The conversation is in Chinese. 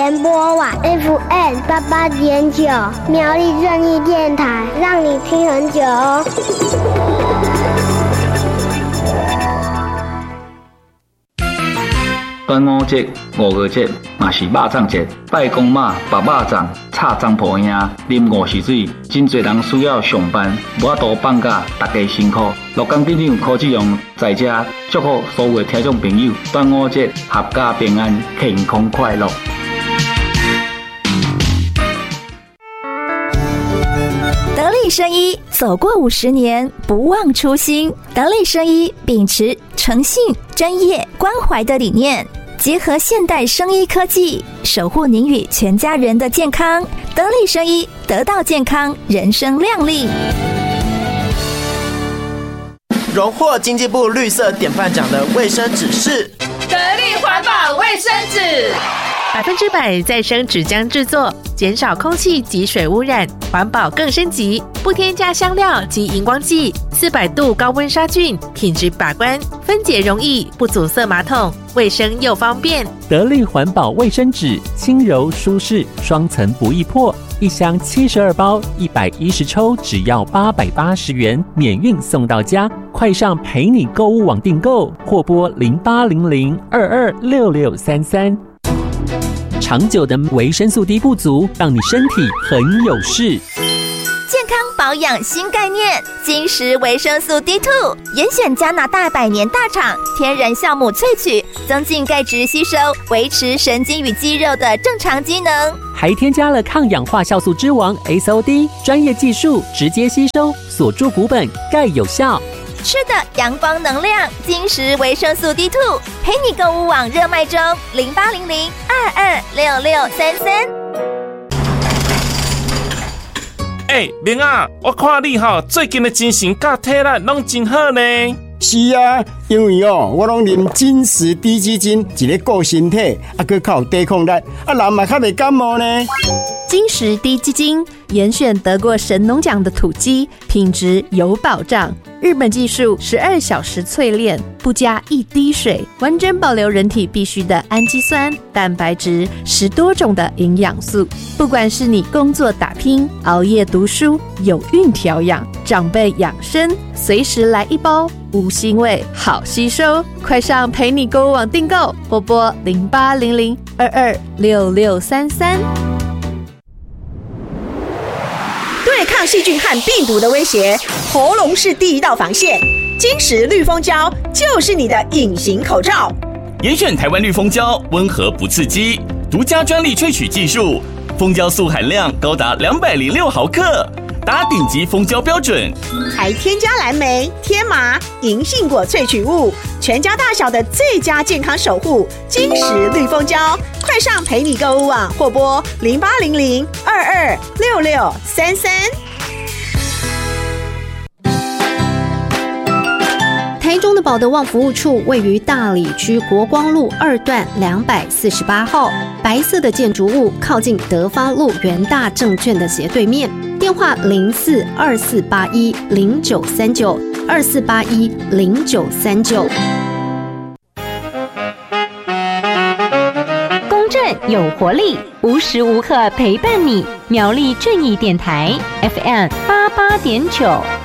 联播网 FM88.9，苗栗正义电台，让你听很久哦。 端午节、5月节嘛是肉粽节，拜公妈、白肉粽、炒粽婆兄、啉5时水，真侪人需要上班，无法度放假，大家辛苦。乐工镇长柯志荣在这祝福所有的听众朋友，端午节合家平安、健康快乐。 得力生医走过50年，不忘初心。得力生医秉持诚信、专业、关怀的理念，结合现代生医科技，守护您与全家人的健康。得力生医，得到健康，人生亮丽。 荣获经济部绿色典范奖的卫生纸是得力环保卫生纸，100%再生纸浆制作，减少空气及水污染，环保更升级，不添加香料及荧光剂，400度高温杀菌，品质把关，分解容易，不阻塞马桶，卫生又方便。 得力环保卫生纸，轻柔舒适，双层不易破，一箱72包，110抽，只要880元，免运送到家。快上陪你购物网订购，或拨0800226633。长久的维生素 D 不足，让你身体很有事。 健康保养新概念，金石维生素 D2， 严选加拿大100年大厂天然酵母萃取，增进钙质吸收，维持神经与肌肉的正常机能， 还添加了抗氧化酵素之王 SOD， 专业技术直接吸收，锁住骨本，钙有效。 吃的阳光能量，金石维生素 D2， 陪你购物网热卖中，0800226633。 明啊，我看你最近的精神甲体力拢真好呢。 是啊，因为我拢啉金石低基金，一个顾身体，还较有抵抗力，人嘛较袂感冒呢。 金石低基金严选得过神农奖的土鸡，品质有保障。日本技术12小时淬炼，不加一滴水，完整保留人体必需的氨基酸、蛋白质，10多种的营养素。不管是你工作打拼、熬夜读书、有孕调养、长辈养生，随时来一包，无腥味，好吸收。快上陪你购物网订购，或拨0800226633。 对抗细菌和病毒的威胁，喉咙是第一道防线。金石绿蜂胶就是你的隐形口罩。 严选台湾绿蜂胶，温和不刺激，独家专利萃取技术，蜂胶素含量高达206毫克，达顶级蜂胶标准， 还添加蓝莓、天麻、银杏果萃取物，全家大小的最佳健康守护。金石绿蜂胶，快上陪你购物网，或拨0800226633。 台中的保德旺服务处位于大里区国光路2段248号，白色的建筑物靠近德发路元大证券的斜对面，电话0424810939，24810939。 公正有活力，无时无刻陪伴你。苗栗正义电台 FM88.9。